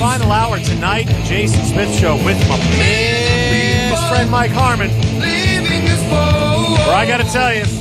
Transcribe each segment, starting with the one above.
final hour tonight. Jason Smith Show with my best friend Mike Harmon. Where I got to tell you,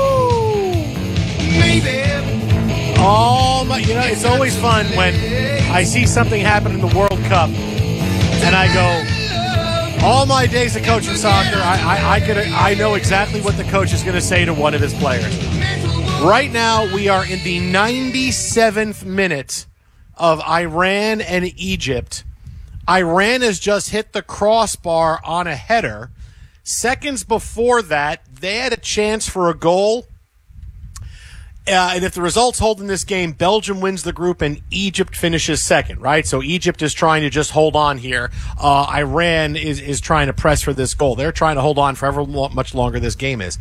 it's always fun when I see something happen in the World Cup, and I go, all my days of coaching soccer, I know exactly what the coach is going to say to one of his players. Right now, we are in the 97th minute of Iran and Egypt. Iran has just hit the crossbar on a header. Seconds before that, they had a chance for a goal. And if the results hold in this game, Belgium wins the group and Egypt finishes second, right? So Egypt is trying to just hold on here. Iran is trying to press for this goal. They're trying to hold on for however much longer this game is.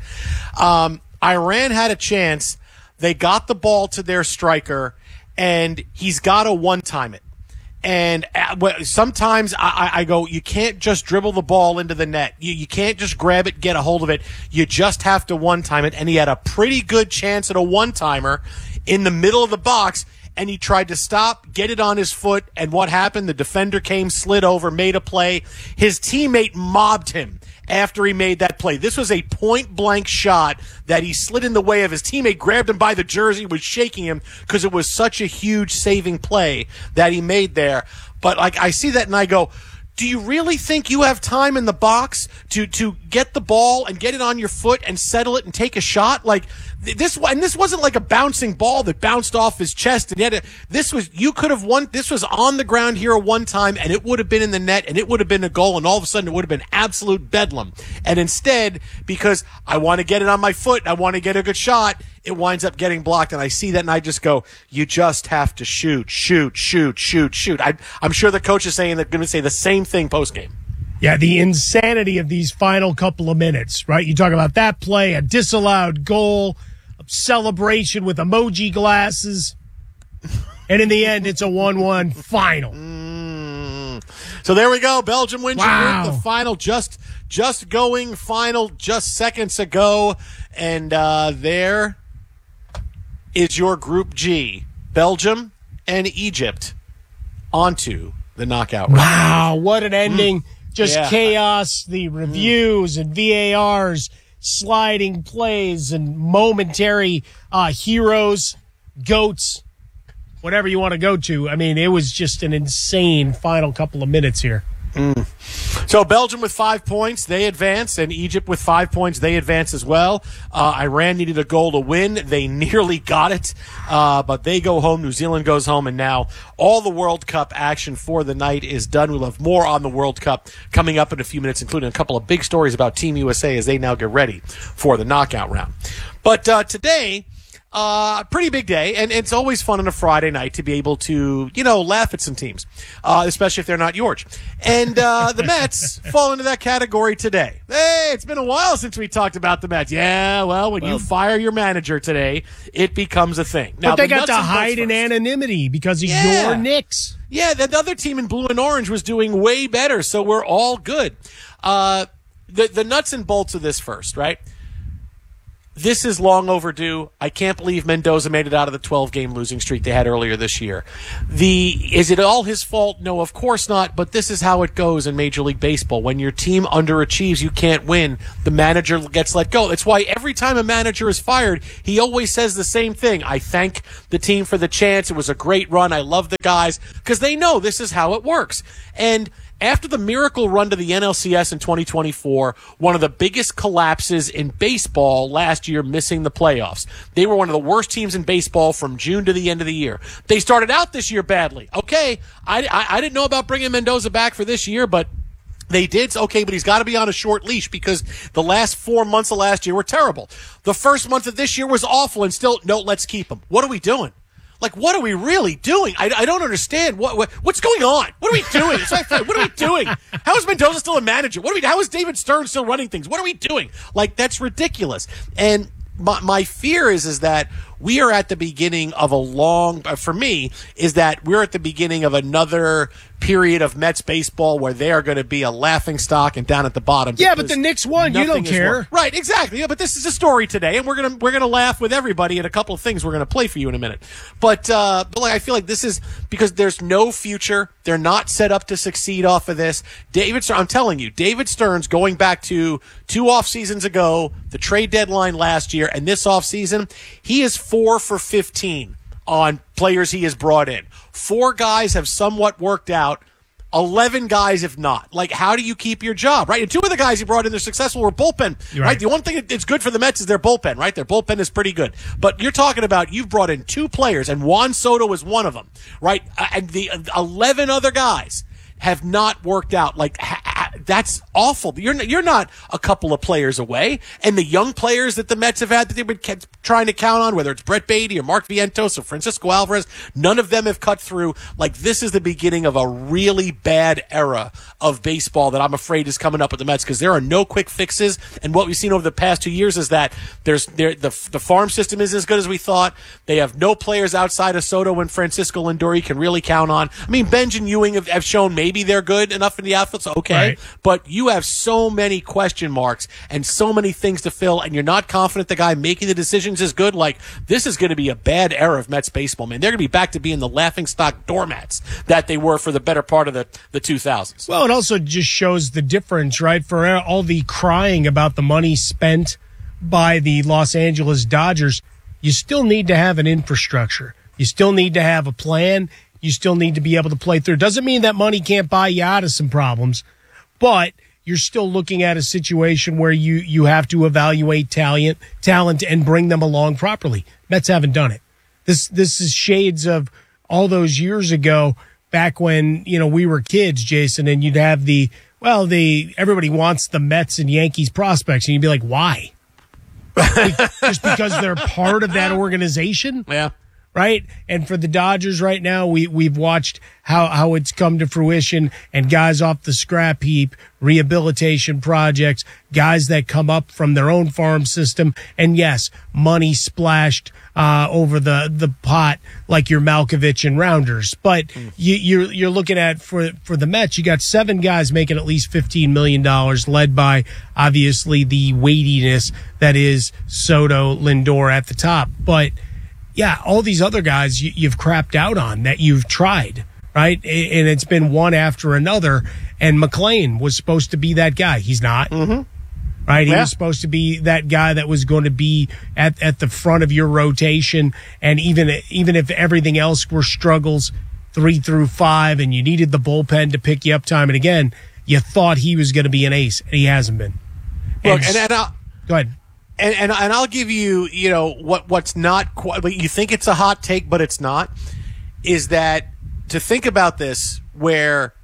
Iran had a chance. They got the ball to their striker, and he's got to one-time it. And sometimes I go, you can't just dribble the ball into the net. You can't just grab it, get a hold of it. You just have to one-time it. And he had a pretty good chance at a one-timer in the middle of the box, and he tried to stop, get it on his foot, and what happened? The defender came, slid over, made a play. His teammate mobbed him after he made that play. This was a point-blank shot that he slid in the way of. His teammate grabbed him by the jersey, was shaking him because it was such a huge saving play that he made there. But I see that and I go, do you really think you have time in the box to get the ball and get it on your foot and settle it and take a shot? This wasn't like a bouncing ball that bounced off his chest, and you could have won. This was on the ground here one time, and it would have been in the net, and it would have been a goal, and all of a sudden it would have been absolute bedlam. And instead, because I want to get it on my foot, I want to get a good shot, it winds up getting blocked. And I see that, and I just go, you just have to shoot. I'm sure the coach is going to say the same thing post game. Yeah, the insanity of these final couple of minutes, right? You talk about that play, a disallowed goal, a celebration with emoji glasses, and in the end, it's a 1-1 final. So there we go. Belgium wins Wow. the final, just going final just seconds ago. And there is your Group G, Belgium and Egypt, onto the knockout round. Wow, what an ending. Just Yeah. chaos, the reviews and VARs, sliding plays and momentary heroes, goats, whatever you want to go to. I mean, it was just an insane final couple of minutes here. So Belgium with 5 points, they advance, and Egypt with 5 points, they advance as well. Iran needed a goal to win. They nearly got it, but they go home. New Zealand goes home, and now all the World Cup action for the night is done. We'll have more on the World Cup coming up in a few minutes, including a couple of big stories about Team USA as they now get ready for the knockout round. But today, pretty big day, and it's always fun on a Friday night to be able to, laugh at some teams, especially if they're not yours. And the Mets fall into that category today. Hey, it's been a while since we talked about the Mets. Yeah, well, when you fire your manager today, it becomes a thing. Now, But they got to hide in anonymity because of your Knicks. Yeah, the other team in blue and orange was doing way better, so we're all good. The nuts and bolts of this first, right? This is long overdue. I can't believe Mendoza made it out of the 12-game losing streak they had earlier this year. Is it all his fault? No, of course not, but this is how it goes in Major League Baseball. When your team underachieves, you can't win. The manager gets let go. That's why every time a manager is fired, he always says the same thing. I thank the team for the chance. It was a great run. I love the guys, because they know this is how it works. And after the miracle run to the NLCS in 2024, one of the biggest collapses in baseball last year, missing the playoffs. They were one of the worst teams in baseball from June to the end of the year. They started out this year badly. Okay, I didn't know about bringing Mendoza back for this year, but they did. Okay, but he's got to be on a short leash because the last 4 months of last year were terrible. The first month of this year was awful, and still, no, let's keep him. What are we doing? What are we really doing? I don't understand. What's going on? What are we doing? What are we doing? How is Mendoza still a manager? How is David Stern still running things? What are we doing? That's ridiculous. And my fear is that we are at the beginning of for me, is that we're at the beginning of another period of Mets baseball where they are going to be a laughing stock and down at the bottom. Yeah, but the Knicks won. You don't care. Right, exactly. Yeah, but this is a story today, and we're gonna laugh with everybody at a couple of things we're gonna play for you in a minute. But I feel like this is because there's no future. They're not set up to succeed off of this. I'm telling you, David Stearns, going back to 2 off seasons ago, the trade deadline last year, and this off season, he is 4 for 15 on players he has brought in. 4 guys have somewhat worked out. 11 guys have not. Like, how do you keep your job, right? And 2 of the guys he brought in, they're successful, were bullpen, right? The one thing that's good for the Mets is their bullpen, right? Their bullpen is pretty good. But you're talking about you've brought in 2 players, and Juan Soto is one of them, right? And the 11 other guys have not worked out. Like, that's awful. You're not a couple of players away. And the young players that the Mets have had that they've been trying to count on, whether it's Brett Beatty or Mark Vientos or Francisco Alvarez, none of them have cut through. Like, this is the beginning of a really bad era of baseball that I'm afraid is coming up with the Mets, because there are no quick fixes. And what we've seen over the past 2 years is that the farm system is as good as we thought. They have no players outside of Soto and Francisco Lindor you can really count on. I mean, Benj and Ewing have shown maybe they're good enough in the outfield, so okay. Right. But you have so many question marks and so many things to fill, and you're not confident the guy making the decisions is good. Like, this is going to be a bad era of Mets baseball, man. They're going to be back to being the laughingstock doormats that they were for the better part of the 2000s. Well, it also just shows the difference, right? For all the crying about the money spent by the Los Angeles Dodgers, you still need to have an infrastructure. You still need to have a plan. You still need to be able to play through. Doesn't mean that money can't buy you out of some problems, but you're still looking at a situation where you have to evaluate talent and bring them along properly. Mets haven't done it. This is shades of all those years ago, back when, we were kids, Jason, and you'd have everybody wants the Mets and Yankees prospects, and you'd be like, why? Just because they're part of that organization? Yeah. Right? And for the Dodgers right now, we've watched how it's come to fruition, and guys off the scrap heap, rehabilitation projects, guys that come up from their own farm system, and yes, money splashed over the pot like your Malkovich and Rounders. But you're looking at, for the Mets, you got 7 guys making at least $15 million, led by obviously the weightiness that is Soto, Lindor at the top. But yeah, all these other guys you've crapped out on that you've tried, right? And it's been one after another. And McClain was supposed to be that guy. He's not. Mm-hmm. Right? He was supposed to be that guy that was going to be at the front of your rotation. And even if everything else were struggles 3 through 5 and you needed the bullpen to pick you up time and again, you thought he was going to be an ace, and he hasn't been. Look, go ahead. And I'll give you, what's not quite, you think it's a hot take, but it's not, is that to think about this, where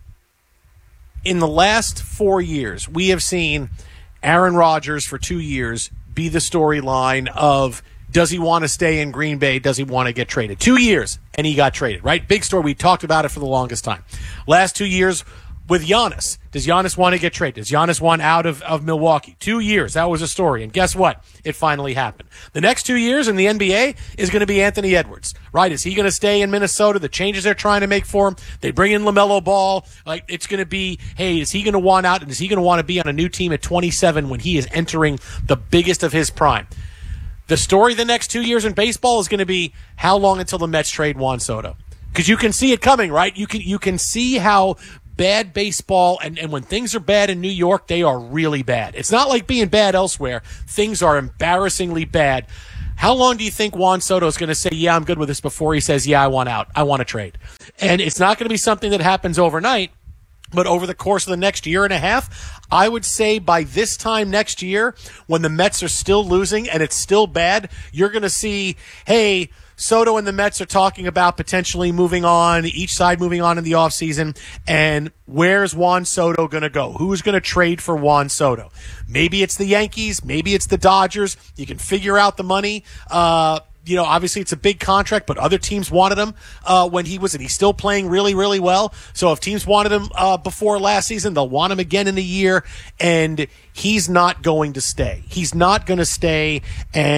in the last 4 years, we have seen Aaron Rodgers for 2 years be the storyline of, does he want to stay in Green Bay? Does he want to get traded? 2 years, and he got traded, right? Big story. We talked about it for the longest time. Last 2 years with Giannis. Does Giannis want to get traded? Does Giannis want out of Milwaukee? 2 years. That was a story. And guess what? It finally happened. The next 2 years in the NBA is going to be Anthony Edwards, right? Is he going to stay in Minnesota? The changes they're trying to make for him. They bring in LaMelo Ball. Like, it's going to be, hey, is he going to want out? And is he going to want to be on a new team at 27 when he is entering the biggest of his prime? The story the next 2 years in baseball is going to be, how long until the Mets trade Juan Soto? Because you can see it coming, right? You can see how bad baseball, and when things are bad in New York, they are really bad. It's not like being bad elsewhere. Things are embarrassingly bad. How long do you think Juan Soto is going to say, yeah, I'm good with this, before he says, yeah, I want out, I want to trade? And it's not going to be something that happens overnight, but over the course of the next year and a half, I would say by this time next year, when the Mets are still losing and it's still bad, you're going to see, hey, Soto and the Mets are talking about potentially moving on, each side moving on in the offseason. And where's Juan Soto going to go? Who's going to trade for Juan Soto? Maybe it's the Yankees. Maybe it's the Dodgers. You can figure out the money. Obviously it's a big contract, but other teams wanted him when he was, and he's still playing really, really well. So if teams wanted him before last season, they'll want him again in the year. And he's not going to stay. He's not going to stay and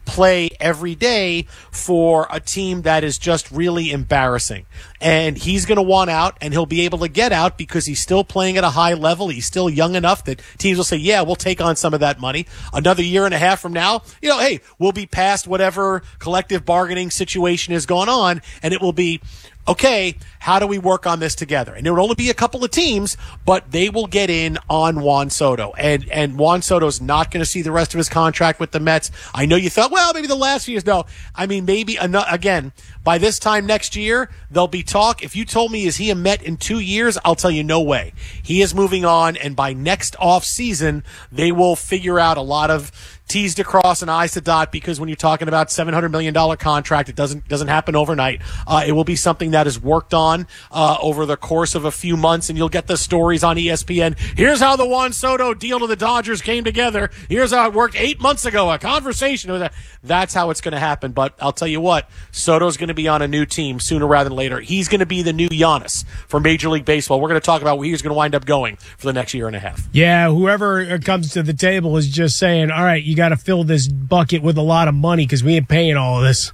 play every day for a team that is just really embarrassing. And he's going to want out, and he'll be able to get out because he's still playing at a high level. He's still young enough that teams will say, yeah, we'll take on some of that money. Another year and a half from now, hey, we'll be past whatever collective bargaining situation is going on, and it will be, okay, how do we work on this together? And there will only be a couple of teams, but they will get in on Juan Soto. And Juan Soto's not going to see the rest of his contract with the Mets. I know you thought, well, maybe the last few years. No, I mean, maybe, again, by this time next year, there'll be talk. If you told me, is he a Met in 2 years? I'll tell you, no way. He is moving on, and by next off season, they will figure out a lot of T's to cross and I's to dot, because when you're talking about $700 million contract, it doesn't happen overnight. It will be something that is worked on over the course of a few months, and you'll get the stories on ESPN. Here's how the Juan Soto deal to the Dodgers came together. Here's how it worked 8 months ago, a conversation with that. That's how it's going to happen. But I'll tell you what, Soto's going to be on a new team sooner rather than later. He's going to be the new Giannis for Major League Baseball. We're going to talk about where he's going to wind up going for the next year and a half. Yeah, whoever comes to the table is just saying, all right, you got to fill this bucket with a lot of money because we ain't paying all of this.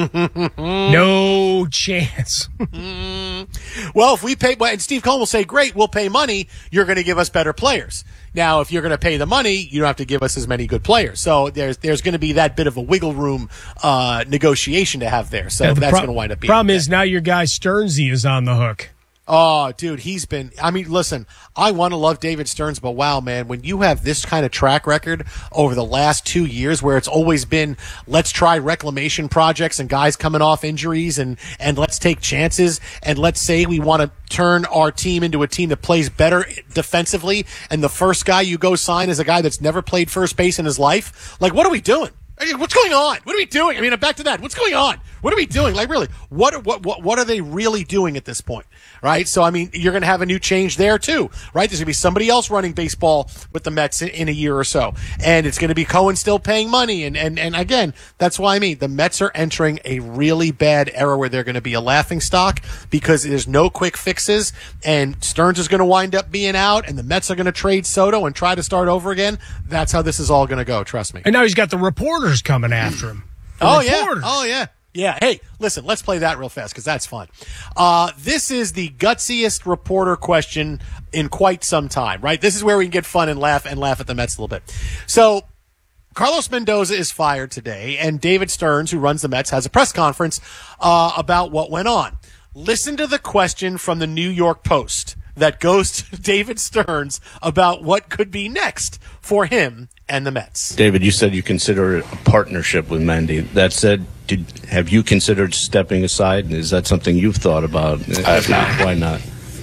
No chance. Well, if we pay, and Steve Cohen will say, great, we'll pay money, you're going to give us better players. Now, if you're going to pay the money, you don't have to give us as many good players. So there's going to be that bit of a wiggle room negotiation to have there. So that's going to wind up being. Problem is now your guy Stearnsy is on the hook. Oh, dude, listen, I want to love David Stearns, but wow, man, when you have this kind of track record over the last 2 years where it's always been, let's try reclamation projects and guys coming off injuries and let's take chances and let's say we want to turn our team into a team that plays better defensively, and the first guy you go sign is a guy that's never played first base in his life. Like, what are we doing? What's going on? What are we doing? I mean, back to that. What's going on? What are we doing? Like, really, what are they really doing at this point? Right? So, I mean, you're going to have a new change there too, right? There's going to be somebody else running baseball with the Mets in a year or so. And it's going to be Cohen still paying money. And again, that's why the Mets are entering a really bad era where they're going to be a laughing stock because there's no quick fixes, and Stearns is going to wind up being out, and the Mets are going to trade Soto and try to start over again. That's how this is all going to go. Trust me. And now he's got the reporters coming after him. Yeah. Yeah. Hey, listen, let's play that real fast because that's fun. This is the gutsiest reporter question in quite some time, right? This is where we can get fun and laugh at the Mets a little bit. So Carlos Mendoza is fired today, and David Stearns, who runs the Mets, has a press conference about what went on. Listen to the question from the New York Post that goes to David Stearns about what could be next for him and the Mets. David, you said you consider it a partnership with Mendy. That said, have you considered stepping aside? Is that something you've thought about? I have not. Why not?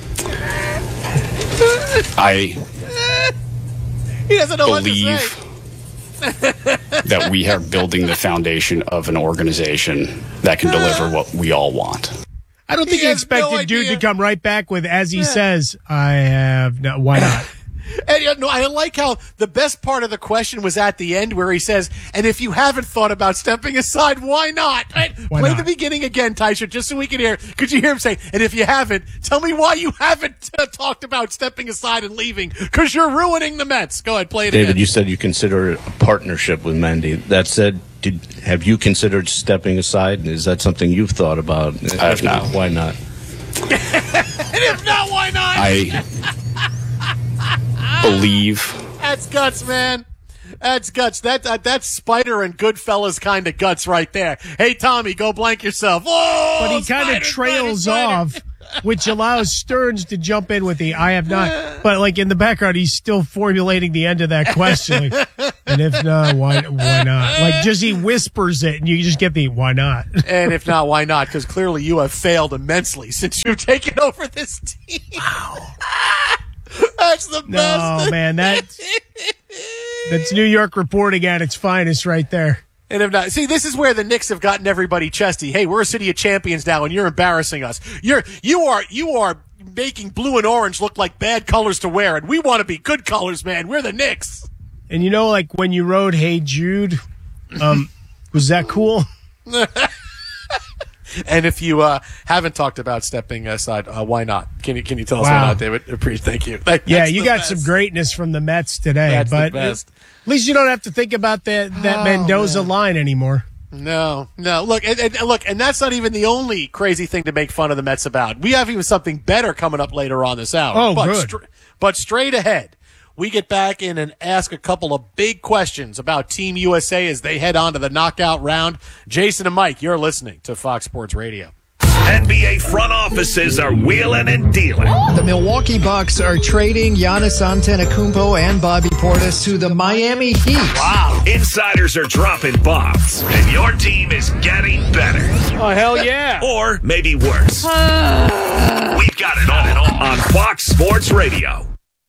He doesn't know believe what to say. that we are building the foundation of an organization that can deliver what we all want. I don't think he expected dude to come right back with, as he says, I have no. Why not? And I like how the best part of the question was at the end where he says, and if you haven't thought about stepping aside, why not? Right? Why Play not? the beginning again, Tysher, just so we can hear. Could you hear him say, and if you haven't, tell me why you haven't talked about stepping aside and leaving, because you're ruining the Mets. Go ahead, play it David, again. you said you consider it a partnership with Mendy. That said, have you considered stepping aside? Is that something you've thought about? I have not. Why not? And if not, why not? I believe That's guts, man. That's guts. That's Spider and Goodfellas kind of guts right there. Hey, Tommy, go blank yourself. Oh, But he kind of trails off, which allows Stearns to jump in with the I have not. But like in the background, he's still formulating the end of that question. Like, and if not, why not? Like just he whispers it, and you just get the why not. And if not, why not? Because clearly you have failed immensely since you've taken over this team. Wow. That's the best. No, man, that's New York reporting at its finest right there. And if not, see, this is where the Knicks have gotten everybody chesty. Hey, we're a city of champions now, and you're embarrassing us. You are making blue and orange look like bad colors to wear, and we want to be good colors, man. We're the Knicks. And like when you wrote "Hey Jude," was that cool? And if you haven't talked about stepping aside, why not? Can you tell us why not, David? Thank you. You got some greatness from the Mets today. That's but the best. At least you don't have to think about that Mendoza line anymore. No. Look, and that's not even the only crazy thing to make fun of the Mets about. We have even something better coming up later on this hour. Oh, but good. But straight ahead, we get back in and ask a couple of big questions about Team USA as they head on to the knockout round. Jason and Mike, you're listening to Fox Sports Radio. NBA front offices are wheeling and dealing. The Milwaukee Bucks are trading Giannis Antetokounmpo and Bobby Portis to the Miami Heat. Wow. Insiders are dropping bombs, and your team is getting better. Oh, hell yeah. Or maybe worse. We've got it all on Fox Sports Radio.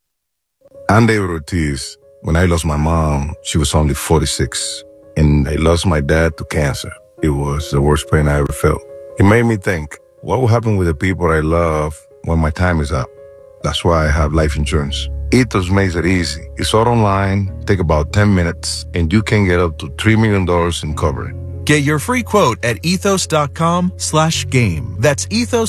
I'm David Ortiz. When I lost my mom, she was only 46, and I lost my dad to cancer. It was the worst pain I ever felt. It made me think, what will happen with the people I love when my time is up? That's why I have life insurance. Ethos makes it easy. It's all online, take about 10 minutes, and you can get up to $3 million in coverage. Get your free quote at ethos.com/game. That's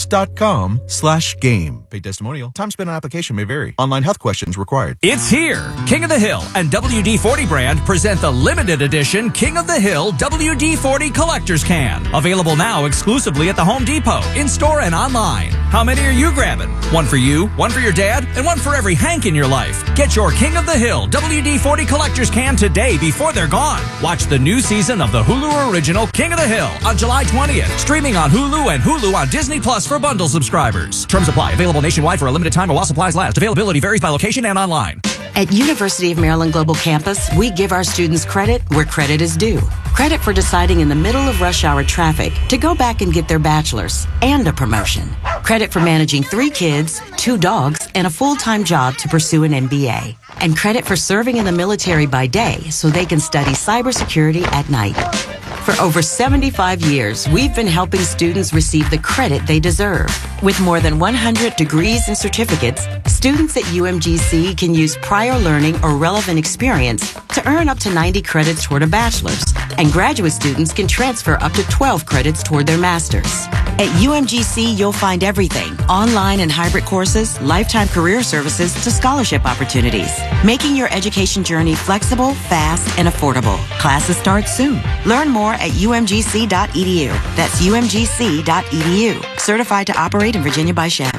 ethos.com/game. Paid testimonial. Time spent on application may vary. Online health questions required. It's here. King of the Hill and WD-40 brand present the limited edition King of the Hill WD-40 Collector's Can. Available now exclusively at the Home Depot, in-store and online. How many are you grabbing? One for you, one for your dad, and one for every Hank in your life. Get your King of the Hill WD-40 Collector's Can today before they're gone. Watch the new season of the Hulu original King of the Hill on July 20th. Streaming on Hulu and Hulu on Disney Plus for bundle subscribers. Terms apply. Available nationwide for a limited time while supplies last. Availability varies by location and online. At University of Maryland Global Campus, we give our students credit where credit is due. Credit for deciding in the middle of rush hour traffic to go back and get their bachelor's and a promotion. Credit for managing 3 kids, 2 dogs, and a full-time job to pursue an MBA. And credit for serving in the military by day so they can study cybersecurity at night. For over 75 years, we've been helping students receive the credit they deserve. With more than 100 degrees and certificates, students at UMGC can use prior learning or relevant experience to earn up to 90 credits toward a bachelor's. And graduate students can transfer up to 12 credits toward their master's. At UMGC, you'll find everything: online and hybrid courses, lifetime career services to scholarship opportunities, making your education journey flexible, fast, and affordable. Classes start soon. Learn more at umgc.edu. That's umgc.edu. Certified to operate in Virginia by Chev.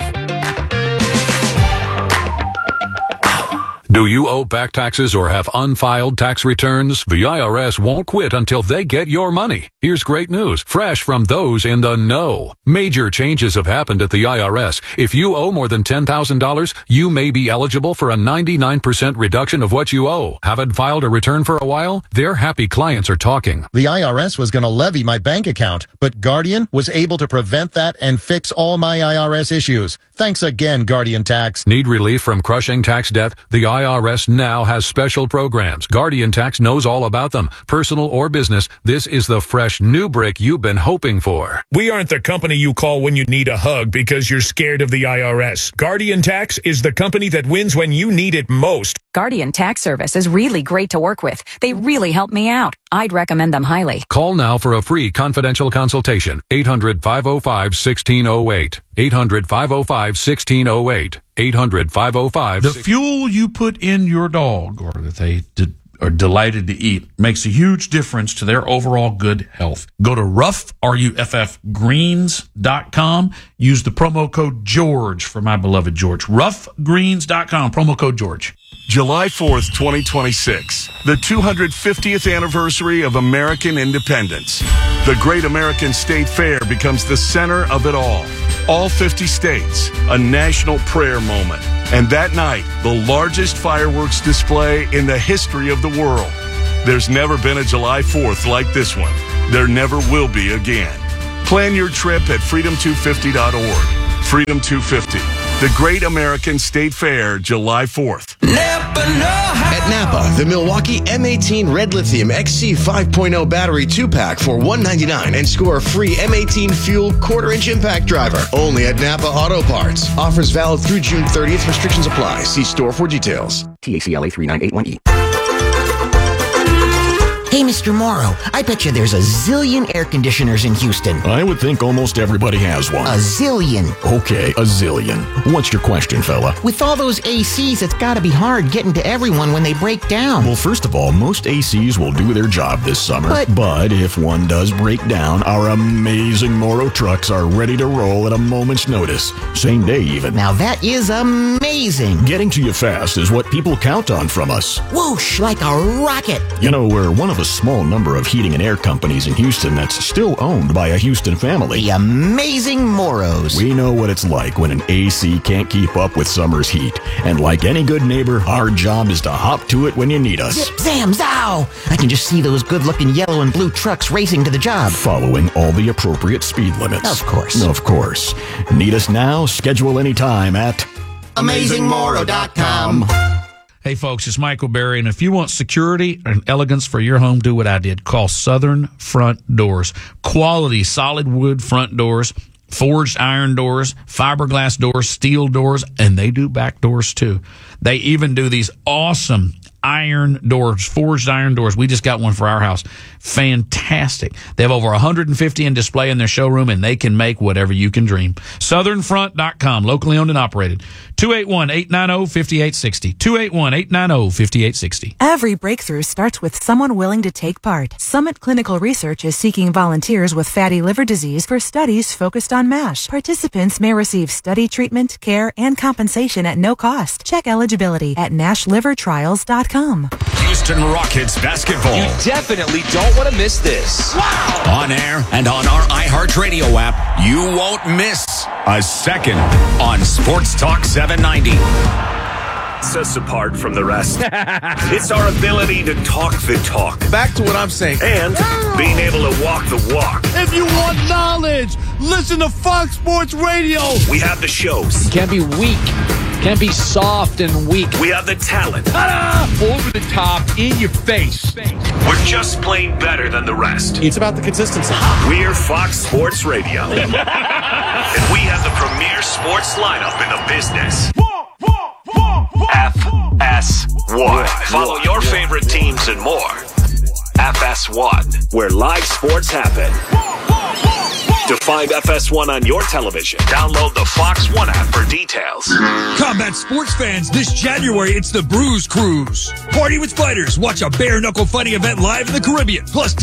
Do you owe back taxes or have unfiled tax returns? The IRS won't quit until they get your money. Here's great news, fresh from those in the know. Major changes have happened at the IRS. If you owe more than $10,000, you may be eligible for a 99% reduction of what you owe. Haven't filed a return for a while? Their happy clients are talking. The IRS was going to levy my bank account, but Guardian was able to prevent that and fix all my IRS issues. Thanks again, Guardian Tax. Need relief from crushing tax debt? The IRS now has special programs. Guardian Tax knows all about them. Personal or business, this is the fresh new brick you've been hoping for. We aren't the company you call when you need a hug because you're scared of the IRS. Guardian Tax is the company that wins when you need it most. Guardian Tax Service is really great to work with. They really help me out. I'd recommend them highly. Call now for a free confidential consultation. 800-505-1608. 800-505-1608. 800-505-1608. The fuel you put in your dog, or that they are delighted to eat, makes a huge difference to their overall good health. Go to roughgreens.com. Use the promo code George for my beloved George. Roughgreens.com, promo code George. July 4th, 2026, the 250th anniversary of American independence. The Great American State Fair becomes the center of it all. All 50 states, a national prayer moment. And that night, the largest fireworks display in the history of the world. There's never been a July 4th like this one. There never will be again. Plan your trip at freedom250.org. Freedom 250, the Great American State Fair, July 4th. At Napa, the Milwaukee M18 Red Lithium XC 5.0 battery 2-pack for $199 and score a free M18 Fuel quarter-inch impact driver. Only at Napa Auto Parts. Offers valid through June 30th. Restrictions apply. See store for details. TACLA 3981E. Hey, Mr. Morrow, I bet you there's a zillion air conditioners in Houston. I would think almost everybody has one. A zillion. Okay, a zillion. What's your question, fella? With all those ACs, it's gotta be hard getting to everyone when they break down. Well, first of all, most ACs will do their job this summer. But if one does break down, our amazing Morrow trucks are ready to roll at a moment's notice. Same day, even. Now that is amazing. Getting to you fast is what people count on from us. Whoosh, like a rocket. You know, we're one of a small number of heating and air companies in Houston that's still owned by a Houston family. The amazing Morrows. We know what it's like when an AC can't keep up with summer's heat. And like any good neighbor, our job is to hop to it when you need us. Zip, zam, zow! I can just see those good-looking yellow and blue trucks racing to the job. Following all the appropriate speed limits. Of course. Of course. Need us now? Schedule any time at AmazingMorrow.com. Hey, folks, it's Michael Berry, and if you want security and elegance for your home, do what I did. Call Southern Front Doors. Quality solid wood front doors, forged iron doors, fiberglass doors, steel doors, and they do back doors, too. They even do these awesome iron doors, forged iron doors. We just got one for our house. Fantastic. They have over 150 in display in their showroom, and they can make whatever you can dream. SouthernFront.com, locally owned and operated. 281-890-5860. 281-890-5860. Every breakthrough starts with someone willing to take part. Summit Clinical Research is seeking volunteers with fatty liver disease for studies focused on MASH. Participants may receive study treatment, care, and compensation at no cost. Check eligibility at NashLiverTrials.com. Houston Rockets basketball. You definitely don't want to miss this. Wow! On air and on our iHeartRadio app, you won't miss a second on Sports Talk 790. Sets us apart from the rest. It's our ability to talk the talk. Back to what I'm saying. And being able to walk the walk. If you want knowledge, listen to Fox Sports Radio. We have the shows. You can't be weak. Can't be soft and weak. We have the talent. Ta-da! Over the top, in your face. We're just plain better than the rest. It's about the consistency. We're Fox Sports Radio. And we have the premier sports lineup in the business. FS1. Follow your favorite teams and more. FS1, where live sports happen. To find FS1 on your television, download the Fox One app for details. Combat sports fans, this January, it's the Bruise Cruise. Party with fighters. Watch a bare-knuckle fighting event live in the Caribbean. Plus